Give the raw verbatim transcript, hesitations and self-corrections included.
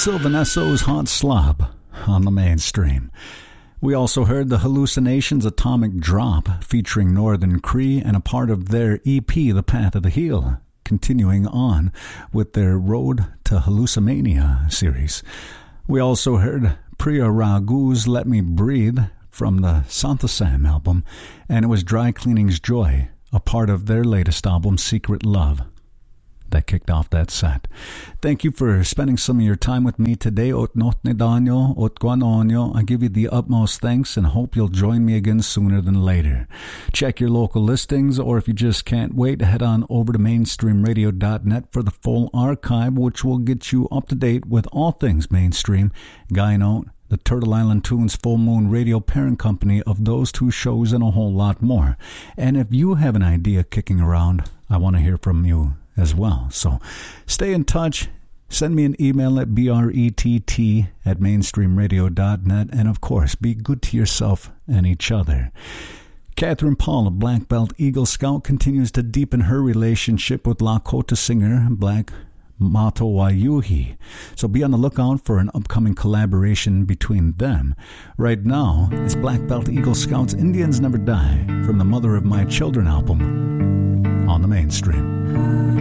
Sylvanesso's Hot Slob on the Mainstream. We also heard the Hallucinations' Atomic Drop featuring Northern Cree and a part of their E P, The Path of the Heel, continuing on with their Road to Hallucimania series. We also heard Priya Raghu's Let Me Breathe from the Santhasam album, and it was Dry Cleaning's Joy, a part of their latest album, Secret Love, that kicked off that set. Thank you for spending some of your time with me today. Ot notne danyo, ot guanonyo. I give you the utmost thanks and hope you'll join me again sooner than later. Check your local listings, or if you just can't wait, head on over to mainstream radio dot net for the full archive, which will get you up to date with all things Mainstream, Guy Note, the Turtle Island Tunes Full Moon Radio parent company of those two shows, and a whole lot more. And if you have an idea kicking around, I want to hear from you as well. So stay in touch. Send me an email at brett at mainstream radio dot net. And of course, be good to yourself and each other. Catherine Paul, a Black Belt Eagle Scout, continues to deepen her relationship with Lakota singer Black Mato Wayuhi. So be on the lookout for an upcoming collaboration between them. Right now, it's Black Belt Eagle Scouts' Indians Never Die from the Mother of My Children album on the Mainstream.